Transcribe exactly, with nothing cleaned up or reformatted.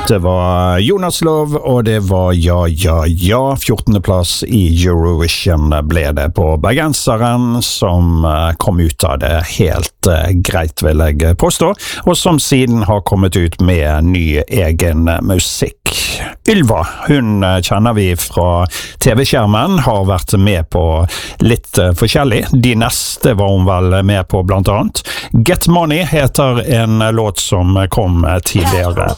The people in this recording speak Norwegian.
Det var Jonas Love, og det var Ja, ja, ja. fjortende plass i Eurovision ble det på bergenseren, som kom ut av det helt greit, vil jeg påstå, og som siden har kommet ut med ny egen musikk. Ylva, hun kjenner vi fra T V-skjermen, har vært med på litt forskjellig. De neste var hun vel med på blant annet. Get Money heter en låt som kom tidligere.